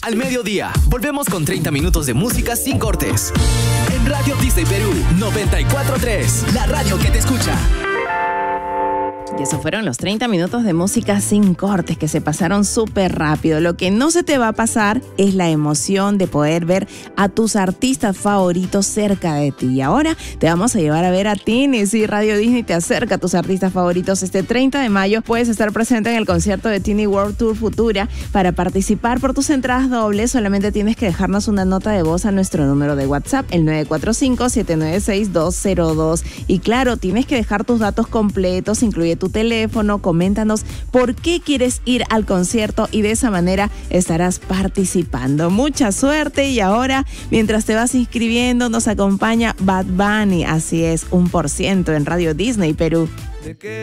al mediodía. Volvemos con 30 minutos de música sin cortes. En Radio Disney Perú 94.3, la radio que te escucha. Y esos fueron los 30 minutos de música sin cortes que se pasaron súper rápido. Lo que no se te va a pasar es la emoción de poder ver a tus artistas favoritos cerca de ti. Y ahora te vamos a llevar a ver a Tini. Sí, Radio Disney te acerca a tus artistas favoritos. Este 30 de mayo puedes estar presente en el concierto de Tini World Tour Futura. Para participar por tus entradas dobles, solamente tienes que dejarnos una nota de voz a nuestro número de WhatsApp, el 945-796-202. Y claro, tienes que dejar tus datos completos, incluye tu teléfono, coméntanos por qué quieres ir al concierto y de esa manera estarás participando. Mucha suerte. Y ahora, mientras te vas inscribiendo, nos acompaña Bad Bunny. Así es, 1% en Radio Disney Perú.